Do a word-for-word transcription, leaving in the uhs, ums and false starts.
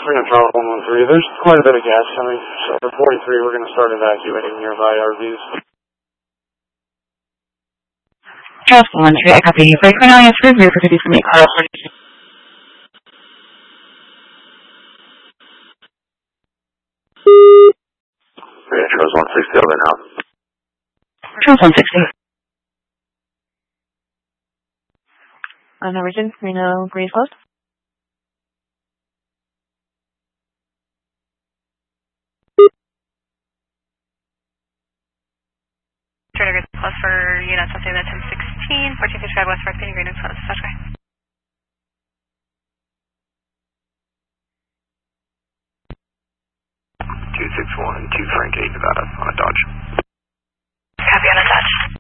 We're going to drop one one three. There's quite a bit of gas coming. So for forty-three, we're going to start evacuating nearby R Vs. Charles one one three, I copy you. Break Cornelius, review for fifty from eight Carl. Yeah, Charles one sixty over now. Charles one sixty. On origin, Reno, Breeze closed. Trader Plus for units updated at ten sixteen, fourteen fifty-five West North Penny Green and Close. Touchway. two six one, two Frank eight Nevada on a Dodge. Copy on a Dodge.